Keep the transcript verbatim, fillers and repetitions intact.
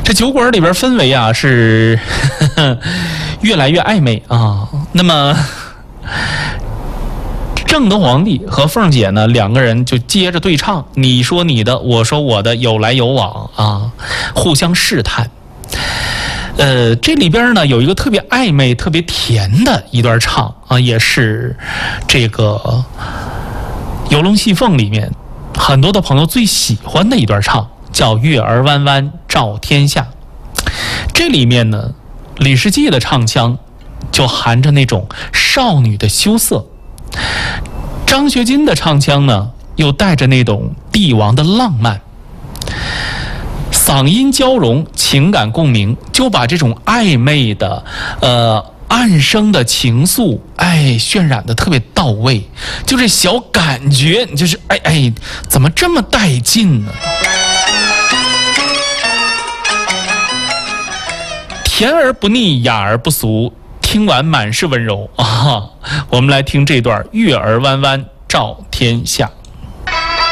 这酒馆里边氛围啊是呵呵越来越暧昧啊。那么正德皇帝和凤姐呢，两个人就接着对唱，你说你的，我说我的，有来有往啊，互相试探。呃，这里边呢有一个特别暧昧、特别甜的一段唱啊，也是这个《游龙戏凤》里面很多的朋友最喜欢的一段唱，叫《月儿弯弯照天下》。这里面呢，李世济的唱腔就含着那种少女的羞涩，张学金的唱腔呢又带着那种帝王的浪漫，嗓音交融，情感共鸣，就把这种暧昧的呃暗生的情愫，哎，渲染的特别到位，就这小感觉，就是哎哎，怎么这么带劲呢？甜而不腻，雅而不俗，听完满是温柔啊！我们来听这段《月儿弯弯照天下》。